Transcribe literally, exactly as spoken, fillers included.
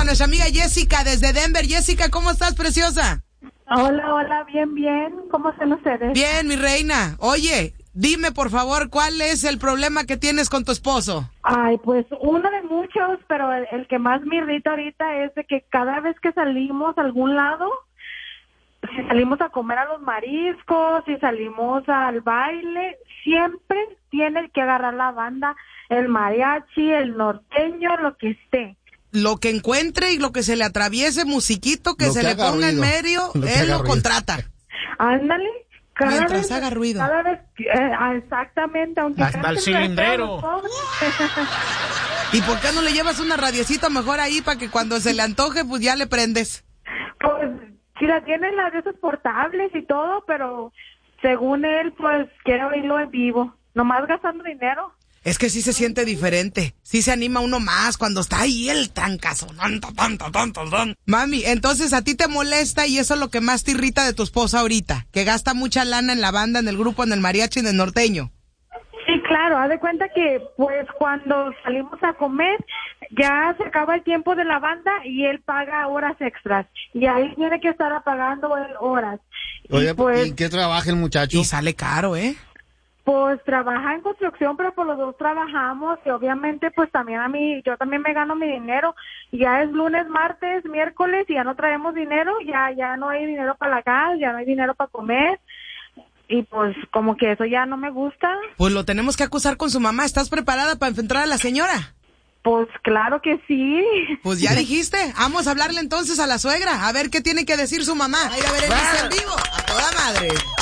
a nuestra amiga Jessica desde Denver. Jessica, ¿cómo estás, preciosa? Hola, hola, bien, bien. ¿Cómo están ustedes? Bien, mi reina. Oye, dime, por favor, ¿cuál es el problema que tienes con tu esposo? Ay, pues uno de muchos, pero el, el que más me irrita ahorita es de que cada vez que salimos a algún lado, si salimos a comer a los mariscos, si salimos al baile, siempre tiene que agarrar la banda, el mariachi, el norteño, lo que esté. Lo que encuentre y lo que se le atraviese, musiquito que Lo se que le haga ponga en ruido. medio, Lo que él haga lo ruido. contrata. Ándale. Cada Mientras vez, haga ruido. Cada vez, eh, ah, exactamente, aunque Hasta canten el cilindrero. feo los pobres. ¿Y por qué no le llevas una radiecita mejor ahí para que cuando se le antoje, pues ya le prendes? Pues si la tienen las de esos portables y todo, pero según él, pues quiere oírlo en vivo, nomás gastando dinero. Es que sí se siente diferente. Sí se anima uno más cuando está ahí el trancazo. Mami, entonces a ti te molesta y eso es lo que más te irrita de tu esposa ahorita, que gasta mucha lana en la banda, en el grupo, en el mariachi, en el norteño. Sí, claro, haz de cuenta que pues cuando salimos a comer ya se acaba el tiempo de la banda y él paga horas extras y ahí tiene que estar pagando él horas. Oye, y pues, ¿y qué trabaja el muchacho? Y sale caro, ¿eh? Pues trabaja en construcción, pero por los dos trabajamos y obviamente pues también a mí, yo también me gano mi dinero. Ya es lunes, martes, miércoles y ya no traemos dinero, ya ya no hay dinero para la gas, ya no hay dinero para comer. Y pues como que eso ya no me gusta. Pues lo tenemos que acusar con su mamá. ¿Estás preparada para enfrentar a la señora? Pues claro que sí. Pues ya dijiste. Vamos a hablarle entonces a la suegra, a ver qué tiene que decir su mamá. A ir a ver el en vivo. A toda madre.